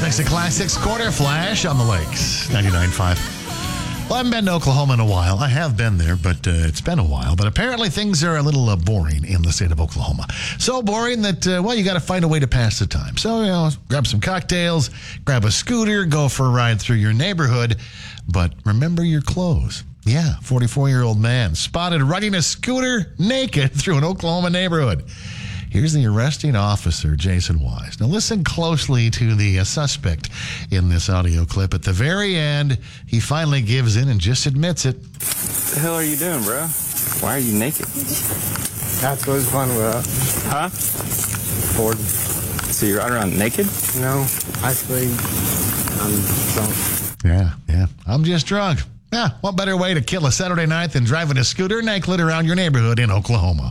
Mix of Classics Quarter Flash on the Lakes, 99.5. Well, I haven't been to Oklahoma in a while. I have been there, but it's been a while. But apparently things are a little boring in the state of Oklahoma. So boring that, you got to find a way to pass the time. So, grab some cocktails, grab a scooter, go for a ride through your neighborhood. But remember your clothes. Yeah, 44-year-old man spotted riding a scooter naked through an Oklahoma neighborhood. Here's the arresting officer, Jason Wise. Now listen closely to the suspect in this audio clip. At the very end, he finally gives in and just admits it. What the hell are you doing, bro? Why are you naked? That's what's fun with it. Huh? Bored. So you're riding around naked? No, actually, I'm drunk. Yeah, I'm just drunk. Yeah, what better way to kill a Saturday night than driving a scooter naked around your neighborhood in Oklahoma?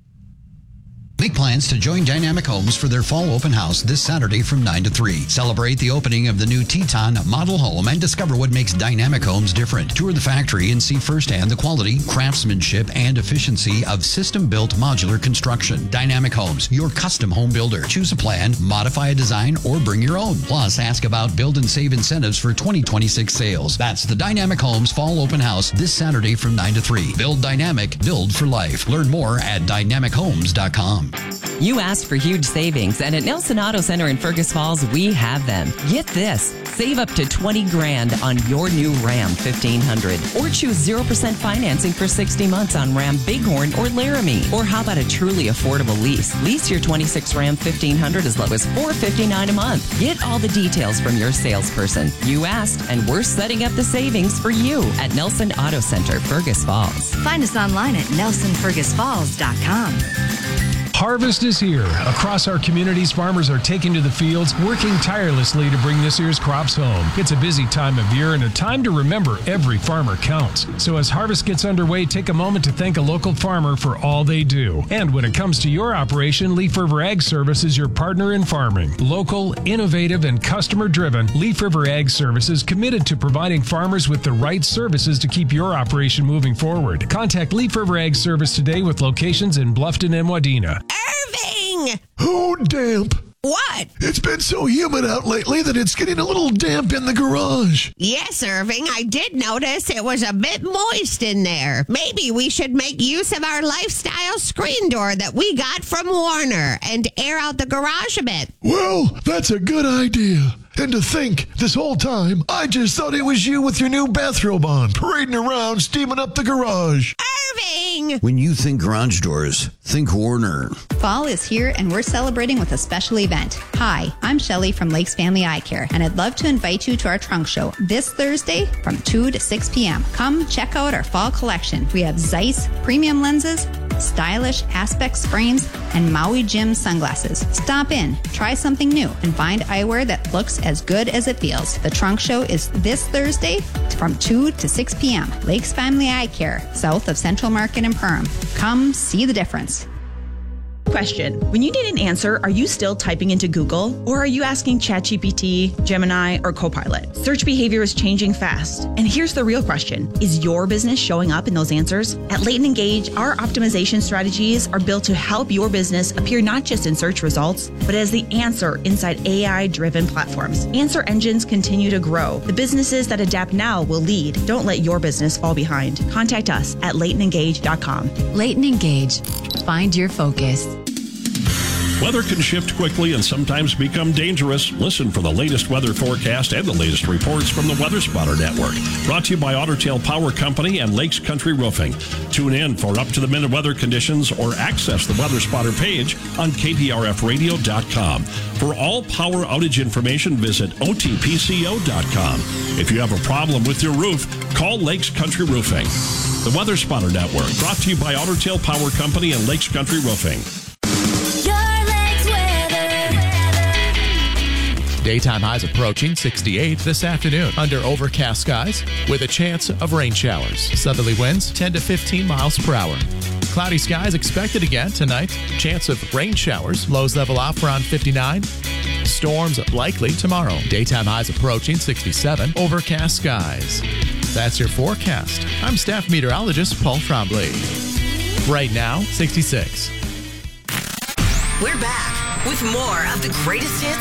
Make plans to join Dynamic Homes for their fall open house this Saturday from 9 to 3. Celebrate the opening of the new Teton model home and discover what makes Dynamic Homes different. Tour the factory and see firsthand the quality, craftsmanship, and efficiency of system-built modular construction. Dynamic Homes, your custom home builder. Choose a plan, modify a design, or bring your own. Plus, ask about build and save incentives for 2026 sales. That's the Dynamic Homes fall open house this Saturday from 9 to 3. Build dynamic, build for life. Learn more at dynamichomes.com. You asked for huge savings, and at Nelson Auto Center in Fergus Falls, we have them. Get this. Save up to $20,000 on your new Ram 1500. Or choose 0% financing for 60 months on Ram Bighorn or Laramie. Or how about a truly affordable lease? Lease your 26 Ram 1500 as low as $459 a month. Get all the details from your salesperson. You asked, and we're setting up the savings for you at Nelson Auto Center, Fergus Falls. Find us online at nelsonfergusfalls.com. Harvest is here. Across our communities, farmers are taking to the fields, working tirelessly to bring this year's crops home. It's a busy time of year and a time to remember every farmer counts. So as harvest gets underway, take a moment to thank a local farmer for all they do. And when it comes to your operation, Leaf River Ag Service is your partner in farming. Local, innovative, and customer-driven, Leaf River Ag Service is committed to providing farmers with the right services to keep your operation moving forward. Contact Leaf River Ag Service today with locations in Bluffton and Wadena. Irving! Oh, damp. What? It's been so humid out lately that it's getting a little damp in the garage. Yes, Irving, I did notice it was a bit moist in there. Maybe we should make use of our lifestyle screen door that we got from Warner and air out the garage a bit. Well, that's a good idea. And to think, this whole time, I just thought it was you with your new bathrobe on, parading around, steaming up the garage. Irving! When you think garage doors, think Warner. Fall is here and we're celebrating with a special event. Hi, I'm Shelly from Lakes Family Eye Care, and I'd love to invite you to our trunk show this Thursday from 2 to 6 p.m. Come check out our fall collection. We have Zeiss premium lenses, stylish Aspect frames, and Maui Jim sunglasses. Stop in, try something new, and find eyewear that looks as good as it feels. The trunk show is this Thursday from 2 to 6 p.m. Lakes Family Eye Care, south of Central Market in Perham. Come see the difference. Question. When you need an answer, are you still typing into Google? Or are you asking ChatGPT, Gemini, or Copilot? Search behavior is changing fast. And here's the real question. Is your business showing up in those answers? At Leighton Engage, our optimization strategies are built to help your business appear not just in search results, but as the answer inside AI-driven platforms. Answer engines continue to grow. The businesses that adapt now will lead. Don't let your business fall behind. Contact us at LeightonEngage.com. Leighton Engage. Find your focus. Weather can shift quickly and sometimes become dangerous. Listen for the latest weather forecast and the latest reports from the Weather Spotter Network. Brought to you by Ottertail Power Company and Lakes Country Roofing. Tune in for up-to-the-minute weather conditions or access the Weather Spotter page on KPRFradio.com. For all power outage information, visit OTPCO.com. If you have a problem with your roof, call Lakes Country Roofing. The Weather Spotter Network, brought to you by Ottertail Power Company and Lakes Country Roofing. Daytime highs approaching 68 this afternoon under overcast skies with a chance of rain showers. Southerly winds 10 to 15 miles per hour. Cloudy skies expected again tonight. Chance of rain showers. Lows level off around 59. Storms likely tomorrow. Daytime highs approaching 67. Overcast skies. That's your forecast. I'm staff meteorologist Paul Trombley. Right now, 66. We're back with more of the greatest hits